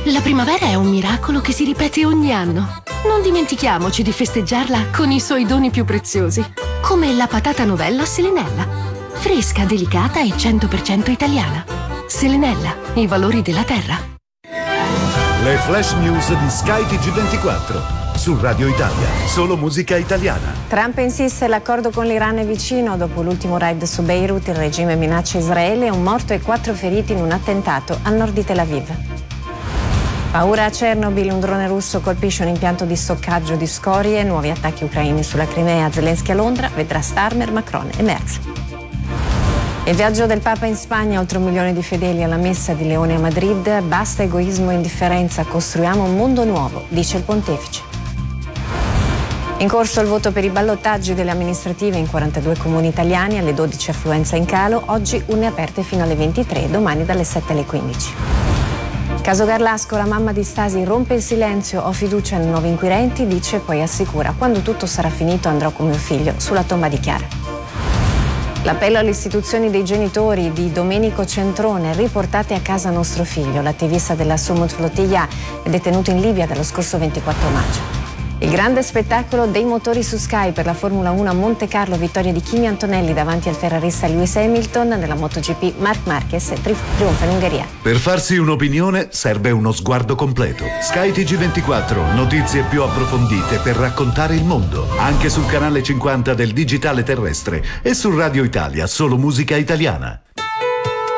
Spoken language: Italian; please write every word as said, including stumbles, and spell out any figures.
La primavera è un miracolo che si ripete ogni anno. Non dimentichiamoci di festeggiarla con i suoi doni più preziosi, come la patata novella Selenella. Fresca, delicata e cento per cento italiana. Selenella, i valori della terra. Le flash news di Sky T G ventiquattro. Su Radio Italia, solo musica italiana. Trump insiste, l'accordo con l'Iran è vicino. Dopo l'ultimo raid su Beirut, il regime minaccia Israele, un morto e quattro feriti in un attentato a nord di Tel Aviv. Paura a Chernobyl, un drone russo colpisce un impianto di stoccaggio di scorie, nuovi attacchi ucraini sulla Crimea, Zelensky a Londra, vedrà Starmer, Macron e Merz. Il viaggio del Papa in Spagna, oltre un milione di fedeli alla messa di Leone a Madrid, basta egoismo e indifferenza, costruiamo un mondo nuovo, dice il pontefice. In corso il voto per i ballottaggi delle amministrative in quarantadue comuni italiani, alle dodici affluenza in calo, oggi urne aperte fino alle ventitré, domani dalle sette alle quindici. Caso Garlasco, la mamma di Stasi rompe il silenzio, ho fiducia nei nuovi inquirenti, dice, poi assicura, quando tutto sarà finito andrò con mio figlio sulla tomba di Chiara. L'appello alle istituzioni dei genitori di Domenico Centrone, riportate a casa nostro figlio, l'attivista della Sumut Flotilla è detenuto in Libia dallo scorso ventiquattro maggio. Il grande spettacolo dei motori su Sky per la Formula uno a Monte Carlo, vittoria di Kimi Antonelli davanti al ferrarista Lewis Hamilton, nella MotoGP Marc Marquez trionfa in Ungheria. Per farsi un'opinione serve uno sguardo completo. Sky T G ventiquattro, notizie più approfondite per raccontare il mondo, anche sul canale cinquanta del digitale terrestre e su Radio Italia, solo musica italiana.